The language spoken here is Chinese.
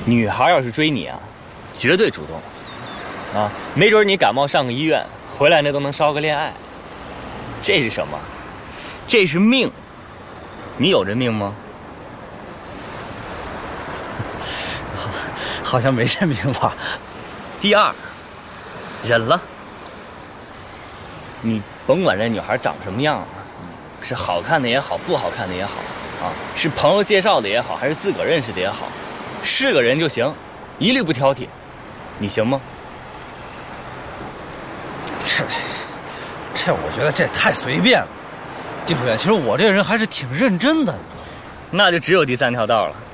女孩要是追你啊，绝对主动啊，没准你感冒上个医院，回来那都能捎个恋爱。这是什么？这是命。你有这命吗？ 好像没这命吧。 第二，忍了。你甭管这女孩长什么样啊，是好看的也好，不好看的也好啊，是朋友介绍的也好，还是自个儿认识的也好，是个人就行，一律不挑剔。你行吗？ 这我觉得这太随便了。金主任，其实我这个人还是挺认真的。 那就只有第三条道了。